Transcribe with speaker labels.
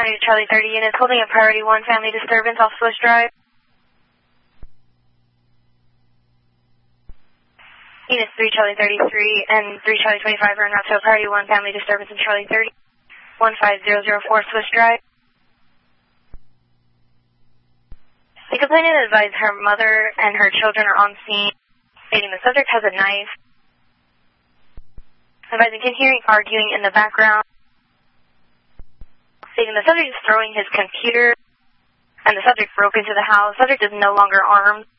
Speaker 1: County to Charlie 30 units holding a priority 1 family disturbance off Swiss Drive. Units 3 Charlie 33 and 3 Charlie 25 are en route to a priority 1 family disturbance in Charlie 30, 15004 Swiss Drive. The complainant advised her mother and her children are on scene, stating the subject has a knife. Advising can hear arguing in the background, stating the subject is throwing his computer, and the subject broke into the house. The subject is no longer armed.